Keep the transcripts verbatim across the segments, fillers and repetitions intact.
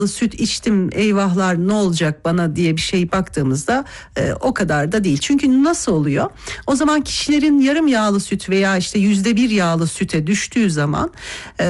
süt içtim, eyvahlar ne olacak bana diye bir şey baktığımızda e, o kadar da değil. Çünkü nasıl oluyor? O zaman kişilerin yarım yağlı süt veya işte yüzde bir yağlı süte düştüğü zaman e,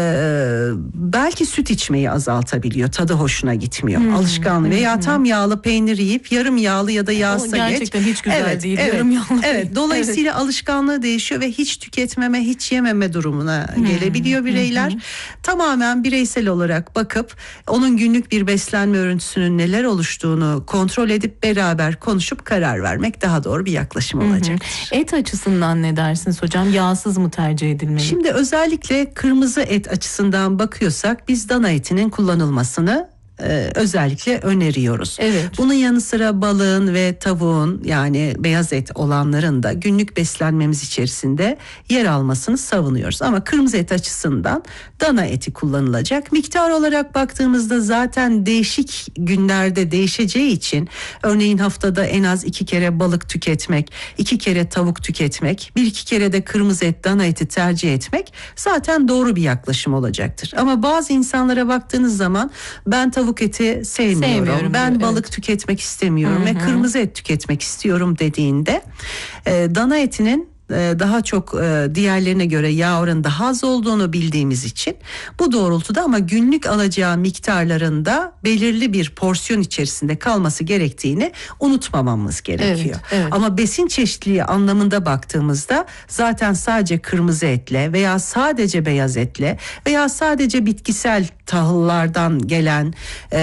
belki süt içmeyi azaltabiliyor. Tadı hoşuna gitmiyor. Hmm. Alışkanlığı veya hmm. tam yağlı peynir yiyip yarım yağlı ya da yağsa geç. Gerçekten hiç güzel evet, değil. Evet, yarım yağlı. Evet. Dolayısıyla evet. alışkanlığı değişiyor ve hiç tüketmeme, hiç yememe durumuna hmm. gelebiliyor bireyler. Hmm. Tamamen bireysel olarak bakıp onun günlük bir beslenme örüntüsünün neler oluştuğunu kontrol edip beraber konuşup karar vermek daha doğru bir yaklaşım olacak. Et açısından ne dersiniz hocam? Yağsız mı tercih edilmeli? Şimdi özellikle kırmızı et açısından bakıyorsak biz dana etinin kullanılmasını Ee, özellikle öneriyoruz. Evet. Bunun yanı sıra balığın ve tavuğun yani beyaz et olanların da günlük beslenmemiz içerisinde yer almasını savunuyoruz. Ama kırmızı et açısından dana eti kullanılacak. Miktar olarak baktığımızda zaten değişik günlerde değişeceği için örneğin haftada en az iki kere balık tüketmek, iki kere tavuk tüketmek, bir iki kere de kırmızı et, dana eti tercih etmek zaten doğru bir yaklaşım olacaktır. Ama bazı insanlara baktığınız zaman ben tavuk eti sevmiyorum, sevmiyorum ben diyor, balık evet. tüketmek istemiyorum Hı-hı. ve kırmızı et tüketmek istiyorum dediğinde e, dana etinin daha çok diğerlerine göre yağ oranı daha az olduğunu bildiğimiz için bu doğrultuda ama günlük alacağı miktarlarında belirli bir porsiyon içerisinde kalması gerektiğini unutmamamız gerekiyor. Evet, evet. Ama besin çeşitliliği anlamında baktığımızda zaten sadece kırmızı etle veya sadece beyaz etle veya sadece bitkisel tahıllardan gelen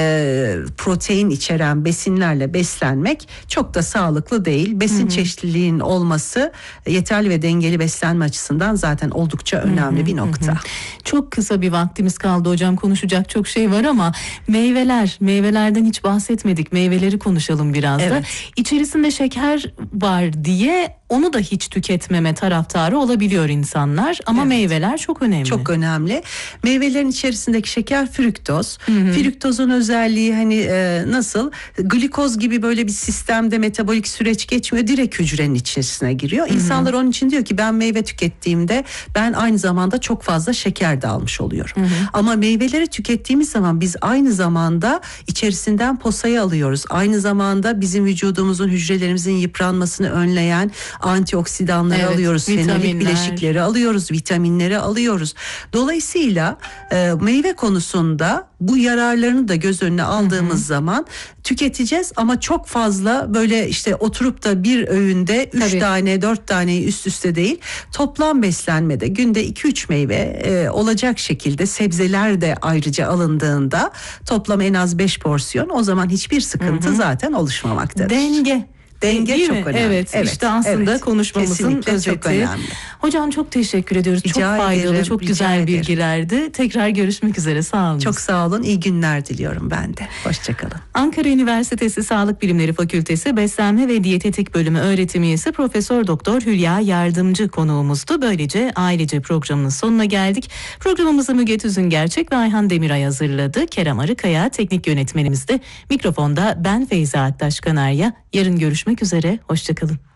e, protein içeren besinlerle beslenmek çok da sağlıklı değil. Besin Hı-hı. çeşitliliğinin olması yeterli ve dengeli beslenme açısından zaten oldukça önemli hı hı, bir nokta. Hı. Çok kısa bir vaktimiz kaldı hocam, konuşacak çok şey var ama meyveler, meyvelerden hiç bahsetmedik. Meyveleri konuşalım biraz evet. da. İçerisinde şeker var diye onu da hiç tüketmeme taraftarı olabiliyor insanlar ama evet. meyveler çok önemli. Çok önemli. Meyvelerin içerisindeki şeker fruktoz. Hı hı. Fruktozun özelliği hani e, nasıl? Glikoz gibi böyle bir sistemde metabolik süreç geçmiyor. Direkt hücrenin içerisine giriyor. Hı hı. İnsanlar onun için diyor ki ben meyve tükettiğimde ben aynı zamanda çok fazla şeker de almış oluyorum. Hı hı. Ama meyveleri tükettiğimiz zaman biz aynı zamanda içerisinden posayı alıyoruz. Aynı zamanda bizim vücudumuzun, hücrelerimizin yıpranmasını önleyen antioksidanları evet, alıyoruz, fenolik bileşikleri alıyoruz, vitaminleri alıyoruz. Dolayısıyla e, meyve konusunda bu yararlarını da göz önüne aldığımız Hı-hı. zaman tüketeceğiz ama çok fazla böyle işte oturup da bir öğünde üç tane dört taneyi üst üste değil, toplam beslenmede günde iki üç meyve e, olacak şekilde sebzeler de ayrıca alındığında toplam en az beş porsiyon, o zaman hiçbir sıkıntı Hı-hı. zaten oluşmamaktadır. Denge. Denge Değil çok mi? önemli. Evet, evet işte aslında evet, konuşmamızın özeti. Çok önemli. Hocam çok teşekkür ediyoruz. Rica çok faydalı, ederim, çok güzel ederim. bilgilerdi. Tekrar görüşmek üzere. Sağ olun. Çok sağ olun. İyi günler diliyorum ben de. Hoşçakalın. Ankara Üniversitesi Sağlık Bilimleri Fakültesi Beslenme ve Diyetetik Bölümü öğretim üyesi Profesör Doktor Hülya Yardımcı konuğumuzdu. Böylece ailece programının sonuna geldik. Programımızı Müge Tüzün Gerçek ve Ayhan Demiray hazırladı. Kerem Arıkaya teknik yönetmenimizdi. Mikrofonda ben Feyza Aktaş Kanarya. Yarın görüşmek üzere. Hoşçakalın.